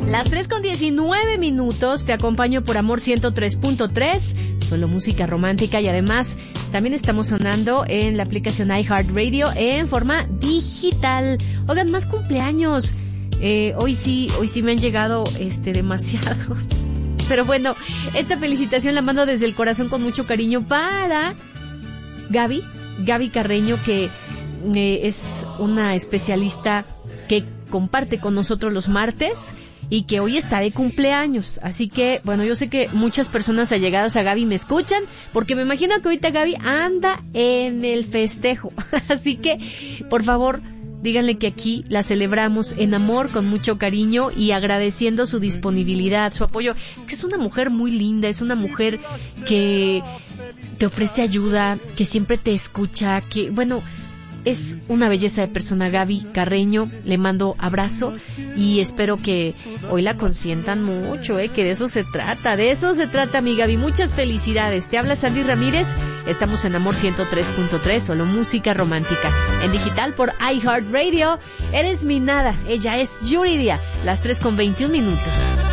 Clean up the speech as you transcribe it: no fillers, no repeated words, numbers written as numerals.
Las 3:19, te acompaño por Amor 103.3, solo música romántica, y además también estamos sonando en la aplicación iHeartRadio en forma digital. Oigan, más cumpleaños. Hoy sí me han llegado demasiados. Pero bueno, esta felicitación la mando desde el corazón con mucho cariño para Gaby Carreño, que es una especialista que comparte con nosotros los martes y que hoy está de cumpleaños. Así que, bueno, yo sé que muchas personas allegadas a Gaby me escuchan, porque me imagino que ahorita Gaby anda en el festejo. Así que, por favor, díganle que aquí la celebramos en amor, con mucho cariño y agradeciendo su disponibilidad, su apoyo. Es que es una mujer muy linda, es una mujer que te ofrece ayuda, que siempre te escucha, que, bueno, es una belleza de persona. Gaby Carreño, le mando abrazo y espero que hoy la consientan mucho, que de eso se trata, mi Gaby. Muchas felicidades. Te habla Sandy Ramírez, estamos en Amor 103.3, solo música romántica, en digital por iHeartRadio. Eres mi nada, ella es Yuridia, las 3:21.